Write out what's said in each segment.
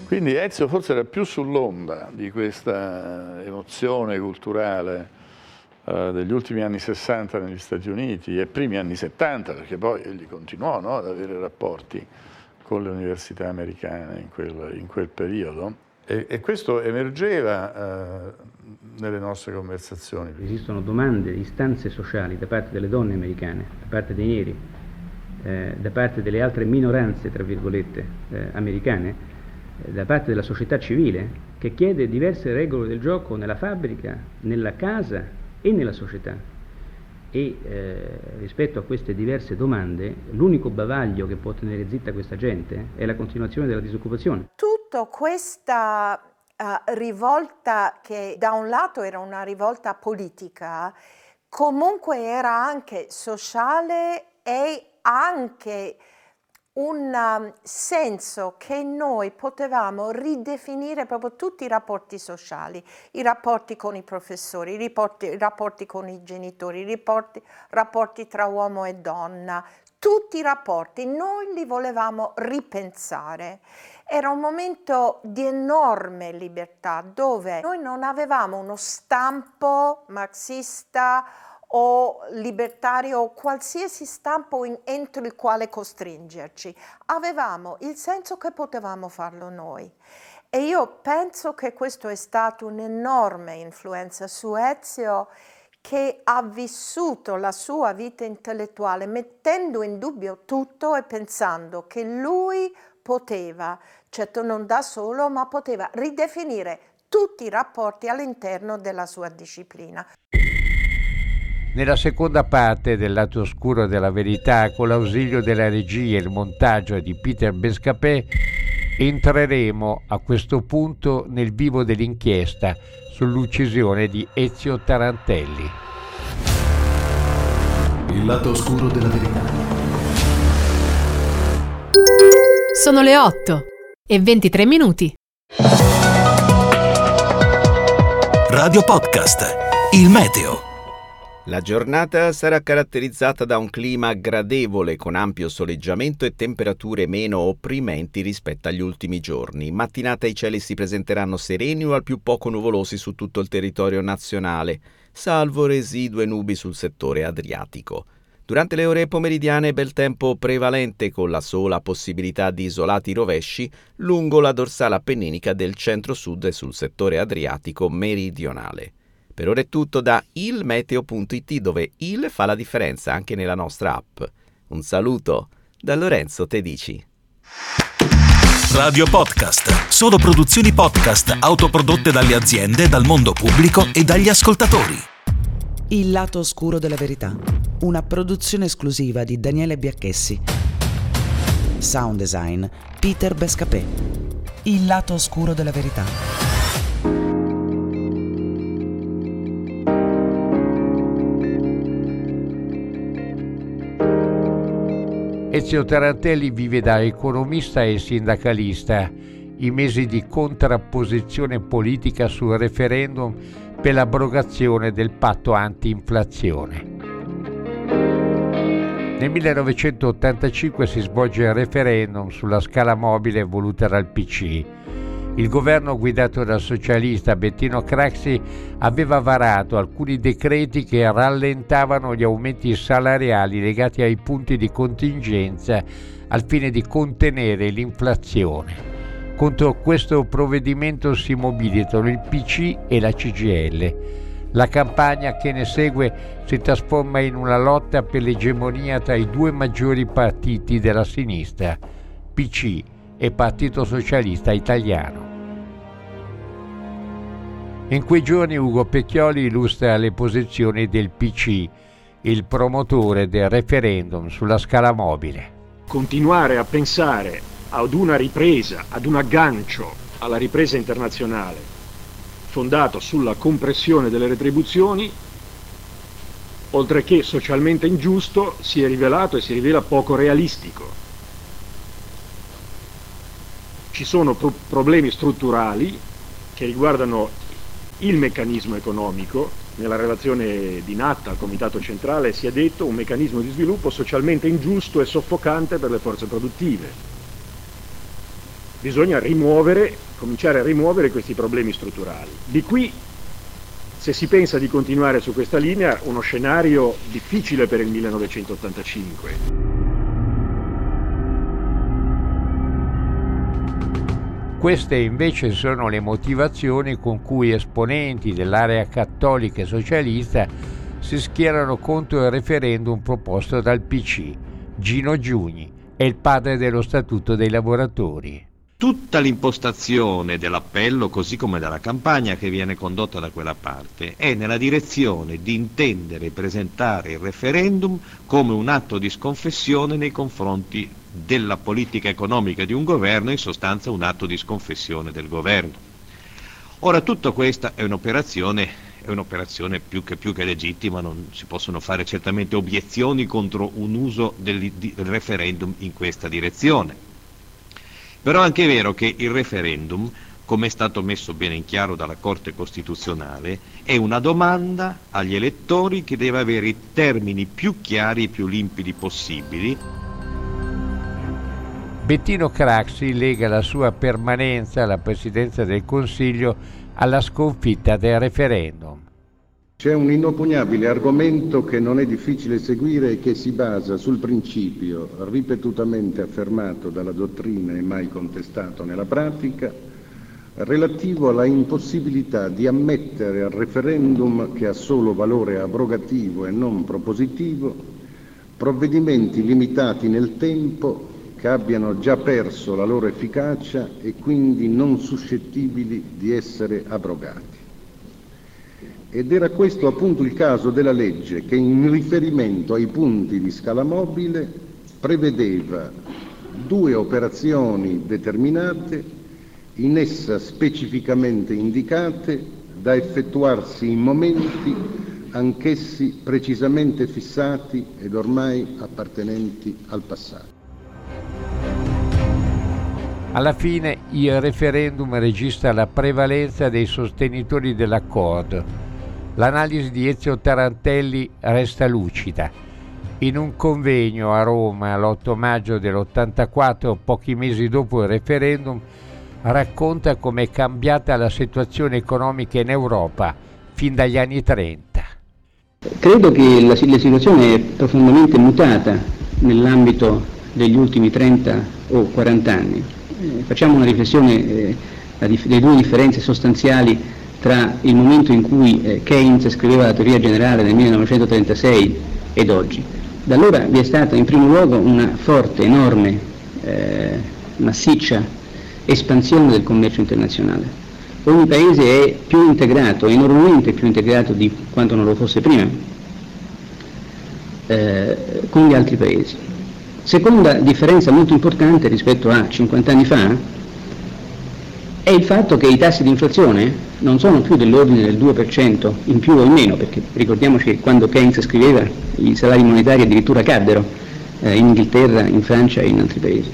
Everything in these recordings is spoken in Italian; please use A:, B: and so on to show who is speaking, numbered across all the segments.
A: Quindi Ezio forse era più sull'onda di questa emozione culturale degli ultimi anni 60 negli Stati Uniti e primi anni 70, perché poi egli continuò, no, ad avere rapporti con le università americane in quel periodo, e questo emergeva nelle nostre conversazioni.
B: Esistono domande, istanze sociali da parte delle donne americane, da parte dei neri, da parte delle altre minoranze, tra virgolette, americane, da parte della società civile, che chiede diverse regole del gioco nella fabbrica, nella casa e nella società. E rispetto a queste diverse domande, l'unico bavaglio che può tenere zitta questa gente è la continuazione della disoccupazione.
C: Tutta questa rivolta, che da un lato era una rivolta politica, comunque era anche sociale e anche un senso che noi potevamo ridefinire proprio tutti i rapporti sociali, i rapporti con i professori, i rapporti con i genitori, i rapporti tra uomo e donna, tutti i rapporti, noi li volevamo ripensare. Era un momento di enorme libertà dove noi non avevamo uno stampo marxista o libertario o qualsiasi stampo entro il quale costringerci. Avevamo il senso che potevamo farlo noi. E io penso che questo è stato un'enorme influenza su Ezio, che ha vissuto la sua vita intellettuale mettendo in dubbio tutto e pensando che lui poteva, certo non da solo, ma poteva ridefinire tutti i rapporti all'interno della sua disciplina.
D: Nella seconda parte del lato oscuro della verità, con l'ausilio della regia e il montaggio di Peter Bescapè, entreremo a questo punto nel vivo dell'inchiesta sull'uccisione di Ezio Tarantelli.
E: Il lato oscuro della verità.
F: Sono le 8:23.
E: Radio Podcast. Il meteo.
G: La giornata sarà caratterizzata da un clima gradevole con ampio soleggiamento e temperature meno opprimenti rispetto agli ultimi giorni. In mattinata i cieli si presenteranno sereni o al più poco nuvolosi su tutto il territorio nazionale, salvo residue nubi sul settore adriatico. Durante le ore pomeridiane bel tempo prevalente con la sola possibilità di isolati rovesci lungo la dorsale appenninica del centro-sud e sul settore adriatico meridionale. Per ora è tutto da ilmeteo.it, dove il fa la differenza anche nella nostra app. Un saluto da Lorenzo Tedici.
E: Radio Podcast. Solo produzioni podcast autoprodotte dalle aziende, dal mondo pubblico e dagli ascoltatori.
H: Il lato oscuro della verità. Una produzione esclusiva di Daniele Biacchessi. Sound design Peter Bescapè. Il lato oscuro della verità.
D: Ezio Tarantelli vive da economista e sindacalista i mesi di contrapposizione politica sul referendum per l'abrogazione del patto anti-inflazione. Nel 1985 si svolge il referendum sulla scala mobile voluta dal PC. Il governo guidato dal socialista Bettino Craxi aveva varato alcuni decreti che rallentavano gli aumenti salariali legati ai punti di contingenza al fine di contenere l'inflazione. Contro questo provvedimento si mobilitano il PC e la CGIL. La campagna che ne segue si trasforma in una lotta per l'egemonia tra i due maggiori partiti della sinistra, PC e Partito Socialista Italiano. In quei giorni Ugo Pecchioli illustra le posizioni del PC, il promotore del referendum sulla scala mobile.
I: Continuare a pensare ad una ripresa, ad un aggancio alla ripresa internazionale fondato sulla compressione delle retribuzioni, oltre che socialmente ingiusto, si è rivelato e si rivela poco realistico. Ci sono problemi strutturali che riguardano il meccanismo economico. Nella relazione di Natta al Comitato Centrale si è detto un meccanismo di sviluppo socialmente ingiusto e soffocante per le forze produttive. bisogna cominciare a rimuovere questi problemi strutturali. Di qui, se si pensa di continuare su questa linea, uno scenario difficile per il 1985.
D: Queste invece sono le motivazioni con cui esponenti dell'area cattolica e socialista si schierano contro il referendum proposto dal PC. Gino Giugni è il padre dello Statuto dei lavoratori.
J: Tutta l'impostazione dell'appello, così come della campagna che viene condotta da quella parte, è nella direzione di intendere e presentare il referendum come un atto di sconfessione nei confronti della politica economica di un governo, in sostanza un atto di sconfessione del governo. Ora, tutta questa è un'operazione più che legittima, non si possono fare certamente obiezioni contro un uso del referendum in questa direzione. Però è anche vero che il referendum, come è stato messo bene in chiaro dalla Corte Costituzionale, è una domanda agli elettori che deve avere i termini più chiari e più limpidi possibili.
D: Bettino Craxi lega la sua permanenza alla presidenza del Consiglio alla sconfitta del referendum.
K: C'è un inoppugnabile argomento che non è difficile seguire e che si basa sul principio, ripetutamente affermato dalla dottrina e mai contestato nella pratica, relativo alla impossibilità di ammettere al referendum, che ha solo valore abrogativo e non propositivo, provvedimenti limitati nel tempo che abbiano già perso la loro efficacia e quindi non suscettibili di essere abrogati. Ed era questo appunto il caso della legge che, in riferimento ai punti di scala mobile, prevedeva 2 operazioni determinate, in essa specificamente indicate, da effettuarsi in momenti anch'essi precisamente fissati ed ormai appartenenti al passato.
D: Alla fine il referendum registra la prevalenza dei sostenitori dell'accordo. L'analisi di Ezio Tarantelli resta lucida. In un convegno a Roma l'8 maggio dell'84, pochi mesi dopo il referendum, racconta come è cambiata la situazione economica in Europa fin dagli anni 30.
B: Credo che la situazione è profondamente mutata nell'ambito degli ultimi 30 o 40 anni. Facciamo una riflessione delle 2 differenze sostanziali tra il momento in cui Keynes scriveva la teoria generale nel 1936 ed oggi. Da allora vi è stata in primo luogo una forte, enorme, massiccia espansione del commercio internazionale. Ogni paese è più integrato, enormemente più integrato di quanto non lo fosse prima, con gli altri paesi. Seconda differenza molto importante rispetto a 50 anni fa è il fatto che i tassi di inflazione non sono più dell'ordine del 2% in più o in meno, perché ricordiamoci che quando Keynes scriveva i salari monetari addirittura caddero in Inghilterra, in Francia e in altri paesi.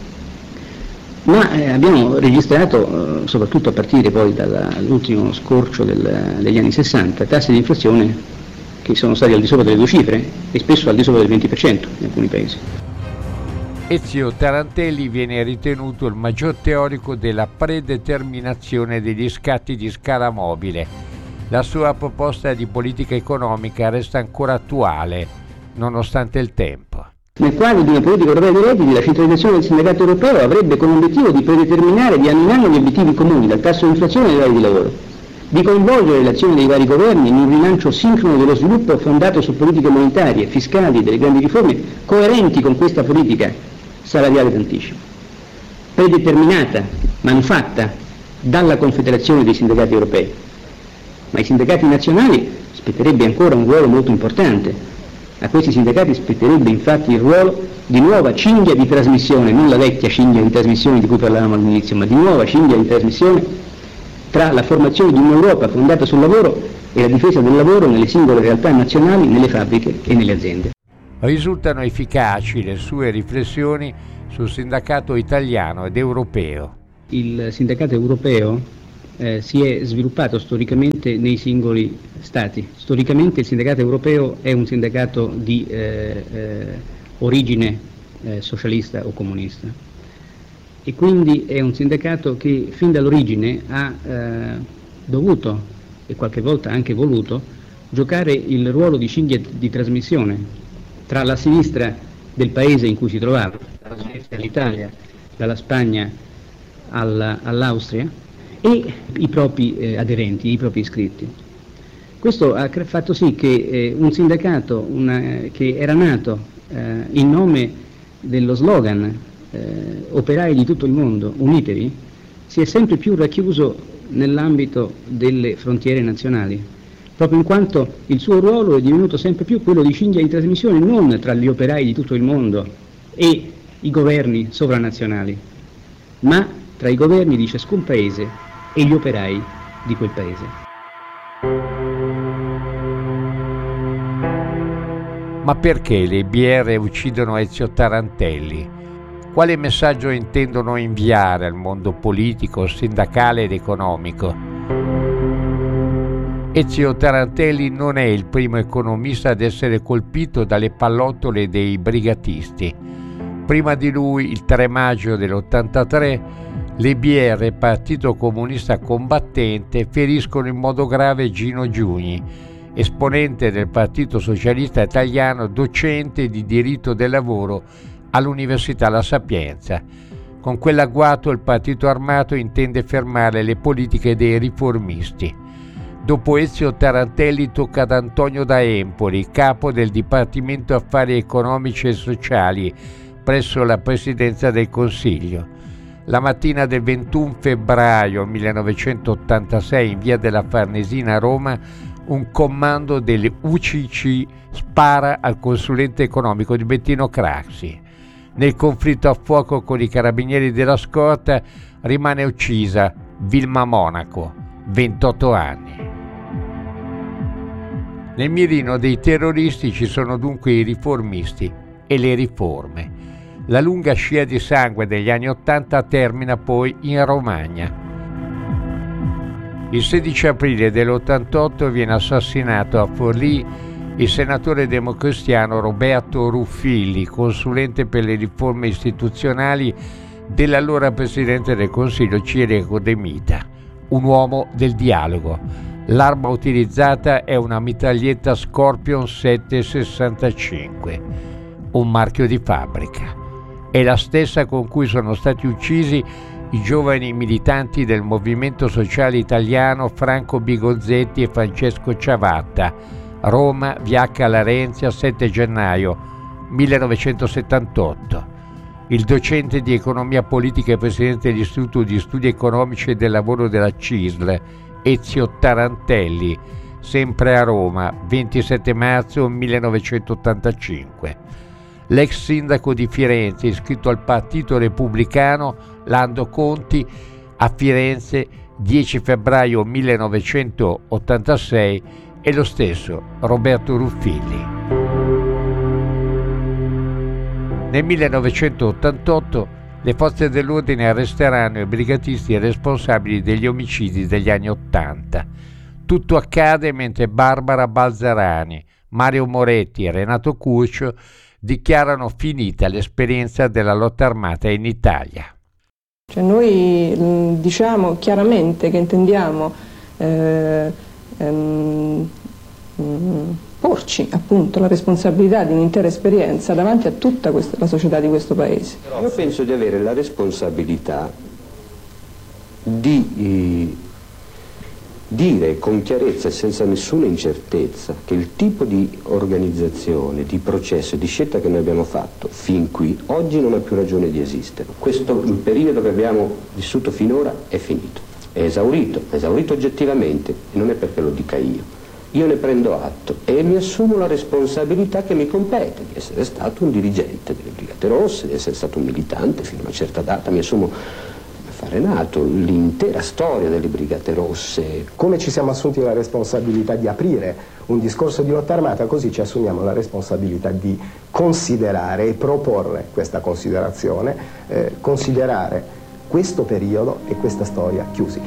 B: Ma abbiamo registrato, soprattutto a partire poi dall'ultimo scorcio degli anni 60, tassi di inflazione che sono stati al di sopra delle 2 cifre e spesso al di sopra del 20% in alcuni paesi.
D: Ezio Tarantelli viene ritenuto il maggior teorico della predeterminazione degli scatti di scala mobile. La sua proposta di politica economica resta ancora attuale, nonostante il tempo.
B: Nel quadro di una politica europea dei redditi, la centralizzazione del sindacato europeo avrebbe come obiettivo di predeterminare di anno in anno gli obiettivi comuni, dal tasso di inflazione ai livelli di lavoro, di coinvolgere l'azione dei vari governi in un rilancio sincrono dello sviluppo fondato su politiche monetarie, fiscali, delle grandi riforme coerenti con questa politica salariale d'anticipo, predeterminata, manufatta dalla Confederazione dei sindacati europei. Ma ai sindacati nazionali spetterebbe ancora un ruolo molto importante. A questi sindacati spetterebbe infatti il ruolo di nuova cinghia di trasmissione, non la vecchia cinghia di trasmissione di cui parlavamo all'inizio, ma di nuova cinghia di trasmissione tra la formazione di un'Europa fondata sul lavoro e la difesa del lavoro nelle singole realtà nazionali, nelle fabbriche e nelle aziende.
D: Risultano efficaci le sue riflessioni sul sindacato italiano ed europeo.
B: Il sindacato europeo si è sviluppato storicamente nei singoli stati. Storicamente il sindacato europeo è un sindacato di origine socialista o comunista e quindi è un sindacato che fin dall'origine ha dovuto e qualche volta anche voluto giocare il ruolo di cinghia di trasmissione tra la sinistra del paese in cui si trovava, dalla Svezia all'Italia, dalla Spagna all'Austria, e i propri aderenti, i propri iscritti. Questo ha fatto sì che un sindacato che era nato in nome dello slogan operai di tutto il mondo, unitevi, si è sempre più racchiuso nell'ambito delle frontiere nazionali, proprio in quanto il suo ruolo è divenuto sempre più quello di cinghia di trasmissione non tra gli operai di tutto il mondo e i governi sovranazionali, ma tra i governi di ciascun paese e gli operai di quel paese.
D: Ma perché le BR uccidono Ezio Tarantelli? Quale messaggio intendono inviare al mondo politico, sindacale ed economico? Ezio Tarantelli non è il primo economista ad essere colpito dalle pallottole dei brigatisti. Prima di lui, il 3 maggio dell'83, le BR, Partito Comunista Combattente, feriscono in modo grave Gino Giugni, esponente del Partito Socialista Italiano, docente di diritto del lavoro all'Università La Sapienza. Con quell'agguato il partito armato intende fermare le politiche dei riformisti. Dopo Ezio Tarantelli tocca ad Antonio Da Empoli, capo del Dipartimento Affari Economici e Sociali presso la Presidenza del Consiglio. La mattina del 21 febbraio 1986 in via della Farnesina a Roma un comando delle UCC spara al consulente economico di Bettino Craxi. Nel conflitto a fuoco con i carabinieri della scorta rimane uccisa Vilma Monaco, 28 anni. Nel mirino dei terroristi ci sono dunque i riformisti e le riforme. La lunga scia di sangue degli anni '80 termina poi in Romagna. Il 16 aprile dell'88 viene assassinato a Forlì il senatore democristiano Roberto Ruffilli, consulente per le riforme istituzionali dell'allora Presidente del Consiglio Ciriaco De Mita, un uomo del dialogo. L'arma utilizzata è una mitraglietta Scorpion 7,65, un marchio di fabbrica. È la stessa con cui sono stati uccisi i giovani militanti del Movimento Sociale Italiano Franco Bigozzetti e Francesco Ciavatta, Roma, via H. Larenzia, 7 gennaio 1978. Il docente di economia politica e presidente dell'Istituto di Studi Economici e del Lavoro della CISL, Ezio Tarantelli, sempre a Roma, 27 marzo 1985. L'ex sindaco di Firenze, iscritto al Partito Repubblicano, Lando Conti, a Firenze, 10 febbraio 1986, e lo stesso Roberto Ruffilli. Nel 1988 le forze dell'ordine arresteranno i brigatisti responsabili degli omicidi degli anni '80. Tutto accade mentre Barbara Balzerani, Mario Moretti e Renato Curcio dichiarano finita l'esperienza della lotta armata in Italia.
L: Cioè noi diciamo chiaramente che intendiamo porci appunto la responsabilità di un'intera esperienza davanti a tutta la società di questo Paese.
M: Io penso di avere la responsabilità di dire con chiarezza e senza nessuna incertezza che il tipo di organizzazione, di processo e di scelta che noi abbiamo fatto fin qui oggi non ha più ragione di esistere. Questo periodo che abbiamo vissuto finora è finito, è esaurito oggettivamente, e non è perché lo dica io. Io ne prendo atto e mi assumo la responsabilità che mi compete di essere stato un dirigente delle Brigate Rosse, di essere stato un militante fino a una certa data, mi assumo fare nato l'intera storia delle Brigate Rosse.
N: Come ci siamo assunti la responsabilità di aprire un discorso di lotta armata, così ci assumiamo la responsabilità di considerare e proporre questa considerazione, considerare questo periodo e questa storia chiusi.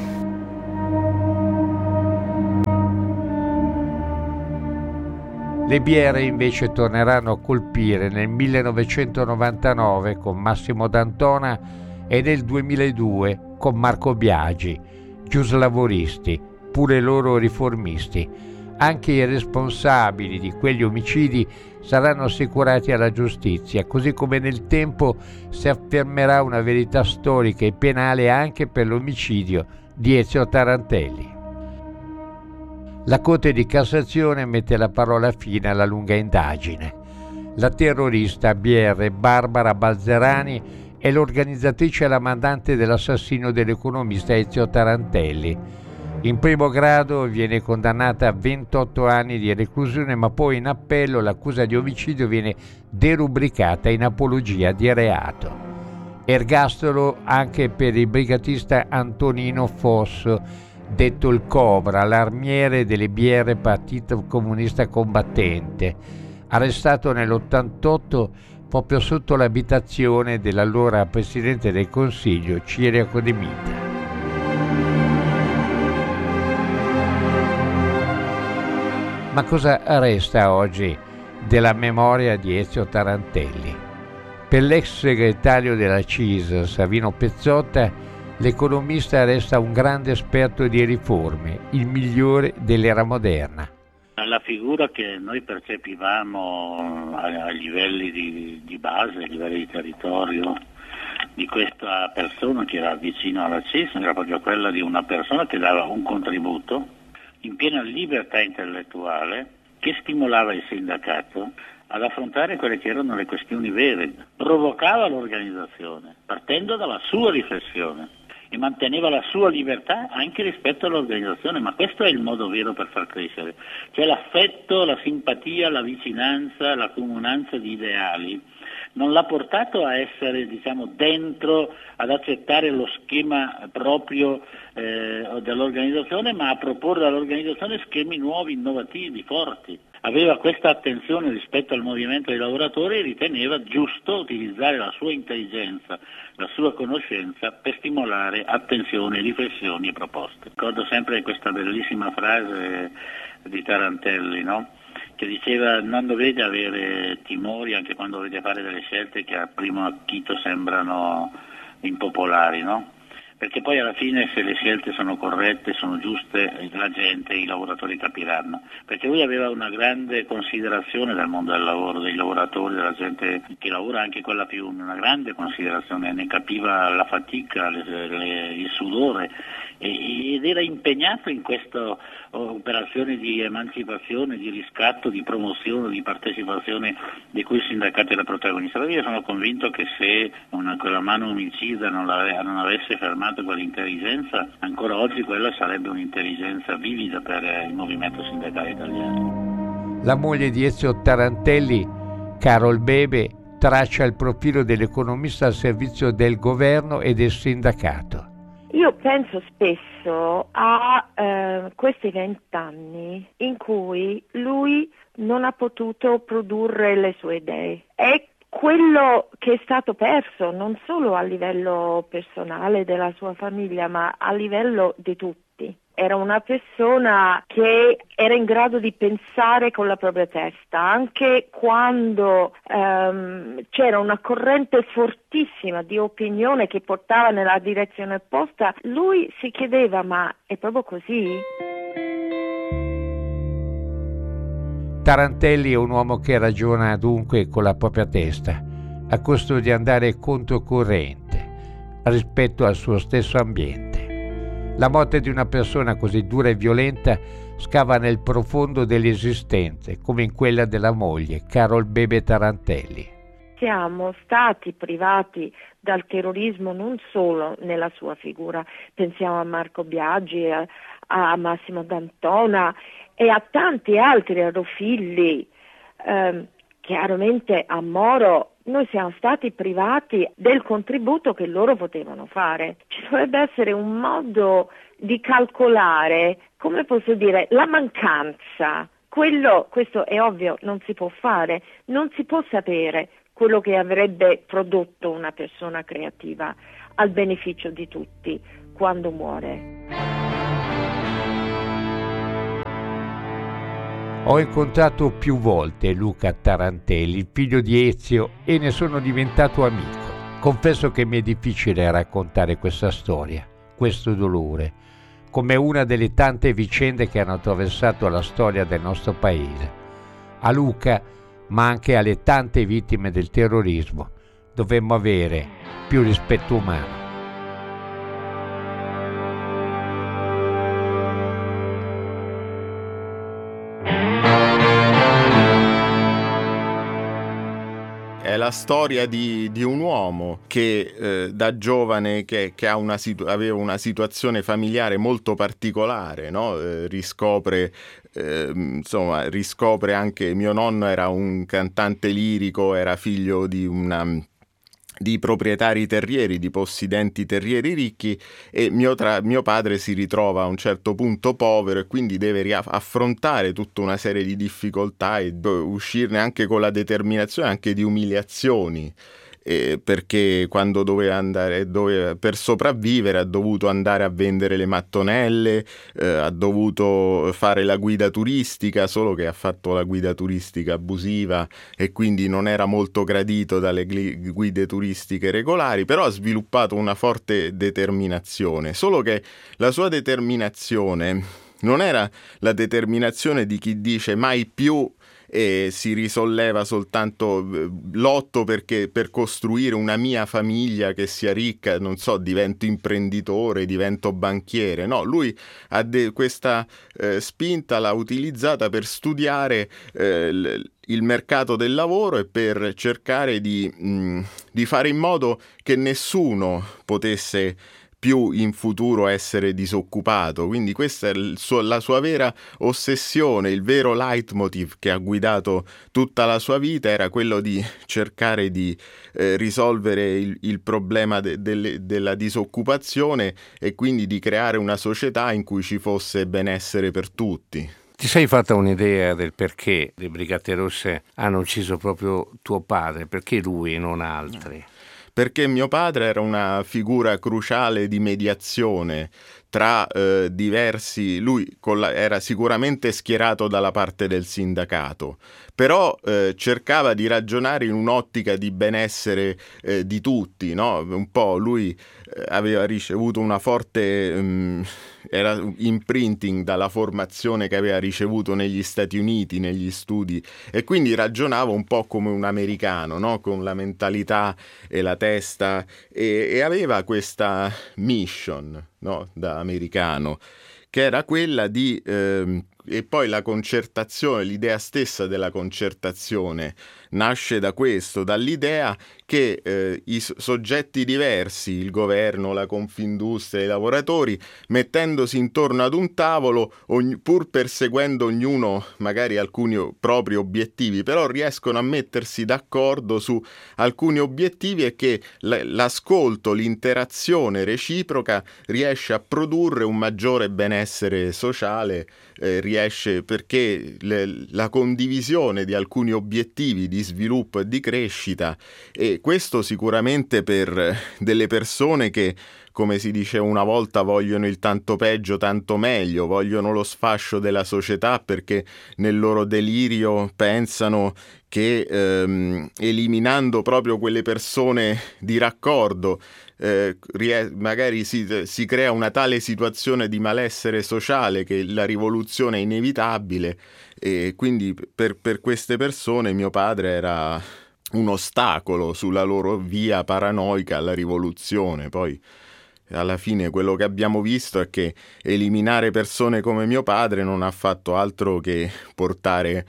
D: Le BR invece torneranno a colpire nel 1999 con Massimo D'Antona e nel 2002 con Marco Biagi, giuslavoristi, pure loro riformisti. Anche i responsabili di quegli omicidi saranno assicurati alla giustizia, così come nel tempo si affermerà una verità storica e penale anche per l'omicidio di Ezio Tarantelli. La Corte di Cassazione mette la parola fine alla lunga indagine. La terrorista BR Barbara Balzerani è l'organizzatrice e la mandante dell'assassinio dell'economista Ezio Tarantelli. In primo grado viene condannata a 28 anni di reclusione, ma poi in appello l'accusa di omicidio viene derubricata in apologia di reato. Ergastolo anche per il brigatista Antonino Fosso, detto il Cobra, l'armiere delle BR Partito Comunista Combattente, arrestato nell'88 proprio sotto l'abitazione dell'allora Presidente del Consiglio Ciriaco De Mita. Ma cosa resta oggi della memoria di Ezio Tarantelli? Per l'ex segretario della CIS, Savino Pezzotta, l'economista resta un grande esperto di riforme, il migliore dell'era moderna.
O: La figura che noi percepivamo a livelli di base, a livelli di territorio, di questa persona che era vicino alla CIS, era proprio quella di una persona che dava un contributo in piena libertà intellettuale, che stimolava il sindacato ad affrontare quelle che erano le questioni vere, provocava l'organizzazione partendo dalla sua riflessione e manteneva la sua libertà anche rispetto all'organizzazione, ma questo è il modo vero per far crescere, cioè l'affetto, la simpatia, la vicinanza, la comunanza di ideali non l'ha portato a essere, dentro, ad accettare lo schema proprio dell'organizzazione, ma a proporre all'organizzazione schemi nuovi, innovativi, forti. Aveva questa attenzione rispetto al movimento dei lavoratori e riteneva giusto utilizzare la sua intelligenza, la sua conoscenza per stimolare attenzione, riflessioni e proposte. Ricordo sempre questa bellissima frase di Tarantelli, no? Che diceva: non dovete avere timori anche quando dovete fare delle scelte che a primo acchito sembrano impopolari, no? Perché poi alla fine, se le scelte sono corrette, sono giuste, la gente, i lavoratori capiranno. Perché lui aveva una grande considerazione del mondo del lavoro, dei lavoratori, della gente che lavora, anche quella più, una grande considerazione, ne capiva la fatica, il sudore, ed era impegnato in questa operazione di emancipazione, di riscatto, di promozione, di partecipazione di cui il sindacato era protagonista. Perché io sono convinto che se quella mano omicida non avesse fermato quell'intelligenza, ancora oggi quella sarebbe un'intelligenza vivida per il movimento sindacale italiano.
D: La moglie di Ezio Tarantelli, Carol Bebe, traccia il profilo dell'economista al servizio del governo e del sindacato.
P: Io penso spesso a questi 20 anni in cui lui non ha potuto produrre le sue idee. È quello che è stato perso non solo a livello personale della sua famiglia, ma a livello di tutti. Era una persona che era in grado di pensare con la propria testa, anche quando c'era una corrente fortissima di opinione che portava nella direzione opposta, lui si chiedeva: ma è proprio così?
D: Tarantelli è un uomo che ragiona dunque con la propria testa, a costo di andare controcorrente rispetto al suo stesso ambiente. La morte di una persona così dura e violenta scava nel profondo delle esistenze, come in quella della moglie, Carol Bebe Tarantelli.
P: Siamo stati privati dal terrorismo non solo nella sua figura, pensiamo a Marco Biagi, a Massimo D'Antona e a tanti altri, a Ruffilli, chiaramente a Moro. Noi siamo stati privati del contributo che loro potevano fare. Ci dovrebbe essere un modo di calcolare, come posso dire, la mancanza. Questo è ovvio, non si può fare, non si può sapere quello che avrebbe prodotto una persona creativa al beneficio di tutti quando muore.
D: Ho incontrato più volte Luca Tarantelli, il figlio di Ezio, e ne sono diventato amico. Confesso che mi è difficile raccontare questa storia, questo dolore, come una delle tante vicende che hanno attraversato la storia del nostro paese. A Luca, ma anche alle tante vittime del terrorismo, dovremmo avere più rispetto umano.
Q: È la storia di un uomo che da giovane che aveva una situazione familiare molto particolare, no? Riscopre anche mio nonno era un cantante lirico, era figlio di proprietari terrieri, di possidenti terrieri ricchi, e mio padre si ritrova a un certo punto povero e quindi deve affrontare tutta una serie di difficoltà e uscirne anche con la determinazione anche di umiliazioni. Perché quando per sopravvivere ha dovuto andare a vendere le mattonelle, ha dovuto fare la guida turistica, solo che ha fatto la guida turistica abusiva e quindi non era molto gradito dalle guide turistiche regolari, però ha sviluppato una forte determinazione, solo che la sua determinazione non era la determinazione di chi dice mai più e si risolleva soltanto lotto per costruire una mia famiglia che sia ricca, non so, divento imprenditore, divento banchiere. No, lui ha questa spinta l'ha utilizzata per studiare il mercato del lavoro e per cercare di fare in modo che nessuno potesse più in futuro essere disoccupato. Quindi questa è la sua vera ossessione, il vero leitmotiv che ha guidato tutta la sua vita era quello di cercare di risolvere il problema della disoccupazione e quindi di creare una società in cui ci fosse benessere per tutti.
D: Ti sei fatta un'idea del perché le Brigate Rosse hanno ucciso proprio tuo padre? Perché lui e non altri?
Q: Perché mio padre era una figura cruciale di mediazione tra diversi, lui era sicuramente schierato dalla parte del sindacato, però cercava di ragionare in un'ottica di benessere di tutti, no? Un po' lui aveva ricevuto una forte era imprinting dalla formazione che aveva ricevuto negli Stati Uniti, negli studi, e quindi ragionava un po' come un americano, no? Con la mentalità e la testa, e aveva questa mission, no? Da americano, che era quella di e poi la concertazione, l'idea stessa della concertazione nasce da questo, dall'idea che i soggetti diversi, il governo, la Confindustria, i lavoratori, mettendosi intorno ad un tavolo, pur perseguendo ognuno magari alcuni propri obiettivi, però riescono a mettersi d'accordo su alcuni obiettivi e che l'ascolto, l'interazione reciproca riesce a produrre un maggiore benessere sociale, riesce perché la condivisione di alcuni obiettivi di sviluppo e di crescita, e questo sicuramente per delle persone che, come si diceva una volta, vogliono il tanto peggio tanto meglio, vogliono lo sfascio della società perché nel loro delirio pensano che eliminando proprio quelle persone di raccordo magari si crea una tale situazione di malessere sociale che la rivoluzione è inevitabile, e quindi per queste persone mio padre era un ostacolo sulla loro via paranoica alla rivoluzione. Poi alla fine quello che abbiamo visto è che eliminare persone come mio padre non ha fatto altro che portare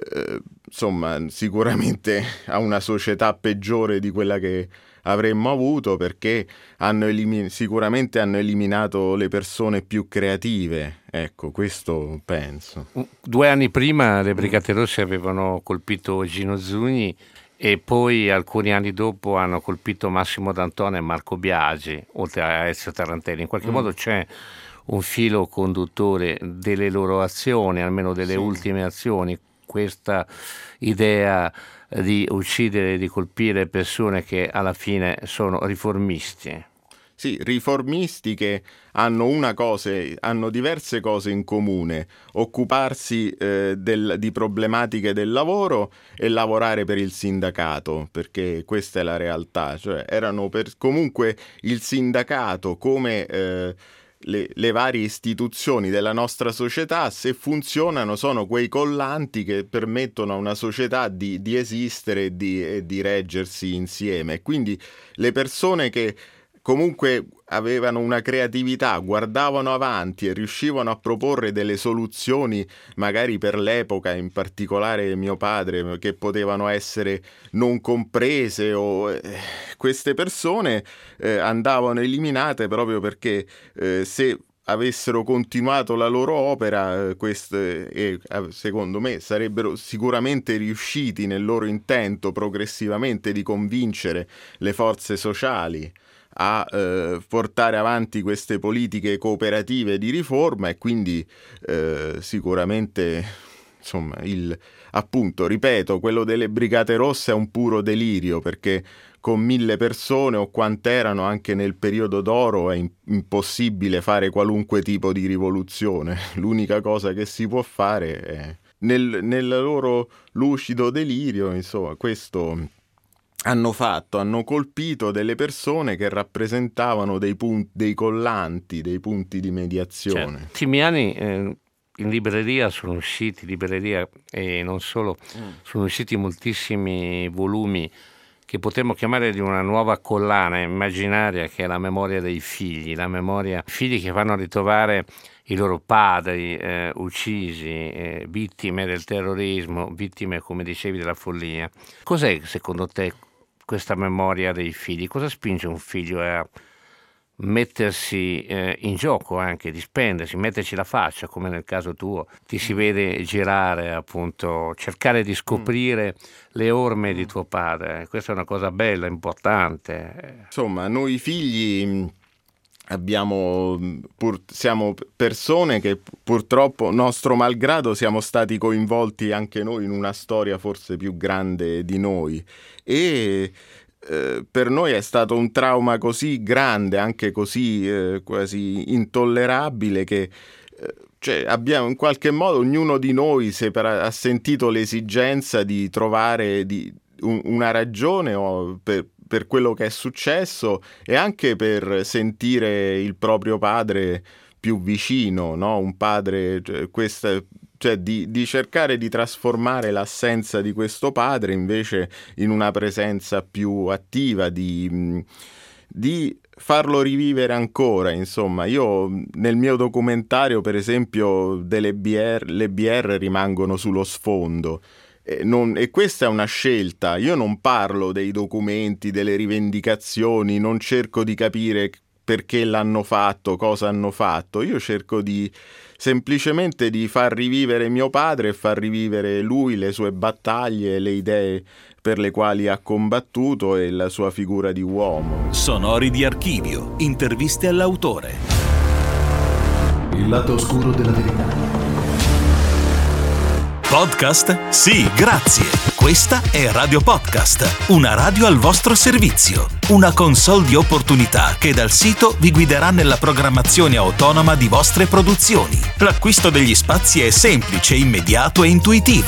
Q: sicuramente a una società peggiore di quella che avremmo avuto, perché sicuramente hanno eliminato le persone più creative. Ecco, questo penso.
D: 2 anni prima le Brigate Rosse avevano colpito Gino Zugni e poi alcuni anni dopo hanno colpito Massimo D'Antona e Marco Biagi, oltre a Ezio Tarantelli. In qualche modo c'è un filo conduttore delle loro azioni, almeno delle ultime azioni, questa idea di uccidere, di colpire persone che alla fine sono riformisti.
Q: riformisti che hanno diverse cose in comune: occuparsi di problematiche del lavoro e lavorare per il sindacato, perché questa è la realtà, cioè erano comunque il sindacato come le varie istituzioni della nostra società, se funzionano, sono quei collanti che permettono a una società di esistere e di reggersi insieme. E quindi le persone che comunque avevano una creatività, guardavano avanti e riuscivano a proporre delle soluzioni magari per l'epoca, in particolare mio padre, che potevano essere non comprese, o queste persone andavano eliminate proprio perché se avessero continuato la loro opera, secondo me sarebbero sicuramente riusciti nel loro intento progressivamente di convincere le forze sociali a portare avanti queste politiche cooperative di riforma, e quindi sicuramente, insomma, appunto, ripeto, quello delle Brigate Rosse è un puro delirio, perché con 1000 persone o quant'erano anche nel periodo d'oro è impossibile fare qualunque tipo di rivoluzione. L'unica cosa che si può fare è nel loro lucido delirio, insomma, questo hanno colpito delle persone che rappresentavano dei collanti, dei punti di mediazione.
R: Cioè, ultimi anni in libreria sono usciti, e non solo, sono usciti moltissimi volumi che potremmo chiamare di una nuova collana immaginaria, che è la memoria dei figli, figli che vanno a ritrovare i loro padri uccisi, vittime del terrorismo, vittime, come dicevi, della follia. Cos'è secondo te questa memoria dei figli? Cosa spinge un figlio a mettersi in gioco, anche di spendersi, metterci la faccia, come nel caso tuo? Ti si vede girare, appunto, cercare di scoprire le orme di tuo padre. Questa è una cosa bella, importante.
Q: Insomma, noi figli siamo persone che purtroppo, nostro malgrado, siamo stati coinvolti anche noi in una storia forse più grande di noi, e per noi è stato un trauma così grande, anche così quasi intollerabile, che abbiamo, in qualche modo, ognuno di noi ha sentito l'esigenza di trovare una ragione per quello che è successo, e anche per sentire il proprio padre più vicino, no? Un padre, di cercare di trasformare l'assenza di questo padre invece in una presenza più attiva, di farlo rivivere ancora. Insomma, io nel mio documentario, per esempio, le BR rimangono sullo sfondo. E questa è una scelta. Io non parlo dei documenti, delle rivendicazioni, non cerco di capire perché l'hanno fatto, cosa hanno fatto. Io cerco semplicemente di far rivivere mio padre e far rivivere lui, le sue battaglie, le idee per le quali ha combattuto e la sua figura di uomo.
E: Sonori di archivio, interviste all'autore.
S: Il lato oscuro della verità.
E: Podcast? Sì, grazie. Questa è Radio Podcast, una radio al vostro servizio. Una console di opportunità che dal sito vi guiderà nella programmazione autonoma di vostre produzioni. L'acquisto degli spazi è semplice, immediato e intuitivo.